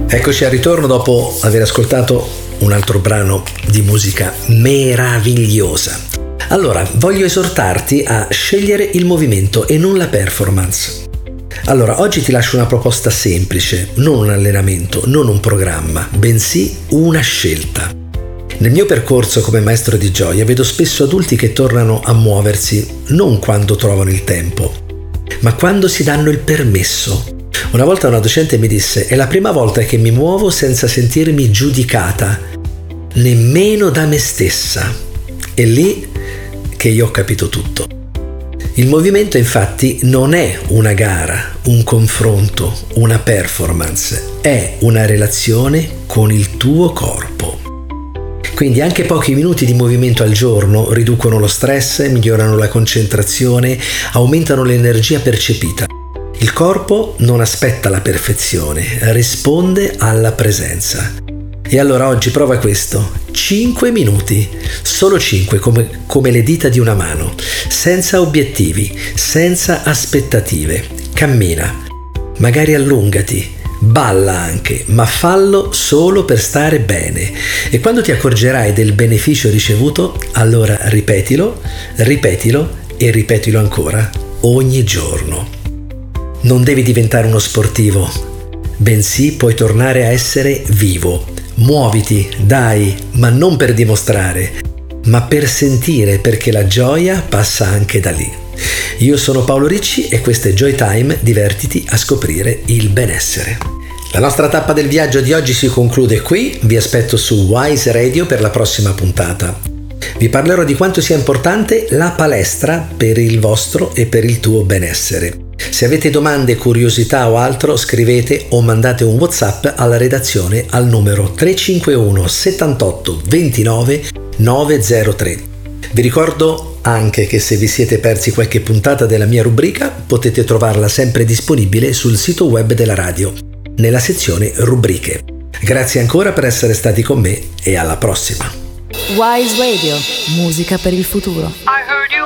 Eccoci al ritorno dopo aver ascoltato un altro brano di musica meravigliosa. Allora, voglio esortarti a scegliere il movimento e non la performance. Allora, oggi ti lascio una proposta semplice, non un allenamento, non un programma, bensì una scelta. Nel mio percorso come maestro di gioia vedo spesso adulti che tornano a muoversi non quando trovano il tempo, ma quando si danno il permesso. Una volta una docente mi disse: è la prima volta che mi muovo senza sentirmi giudicata, nemmeno da me stessa. È lì che io ho capito tutto. Il movimento infatti non è una gara, un confronto, una performance, è una relazione con il tuo corpo. Quindi anche pochi minuti di movimento al giorno riducono lo stress, migliorano la concentrazione, aumentano l'energia percepita. Il corpo non aspetta la perfezione, risponde alla presenza. E allora oggi prova questo: 5 minuti, solo 5 come le dita di una mano, senza obiettivi, senza aspettative. Cammina, magari allungati, balla anche, ma fallo solo per stare bene. E quando ti accorgerai del beneficio ricevuto, allora ripetilo e ripetilo ancora, ogni giorno. Non devi diventare uno sportivo, bensì puoi tornare a essere vivo. Muoviti, dai, ma non per dimostrare, ma per sentire, perché la gioia passa anche da lì. Io sono Paolo Ricci e questo è Joy Time, divertiti a scoprire il benessere. La nostra tappa del viaggio di oggi si conclude qui, vi aspetto su Wise Radio per la prossima puntata. Vi parlerò di quanto sia importante la palestra per il vostro e per il tuo benessere. Se avete domande, curiosità o altro, scrivete o mandate un WhatsApp alla redazione al numero 351 78 29 903. Vi ricordo anche che se vi siete persi qualche puntata della mia rubrica, potete trovarla sempre disponibile sul sito web della radio, nella sezione rubriche. Grazie ancora per essere stati con me e alla prossima. Wise Radio, musica per il futuro.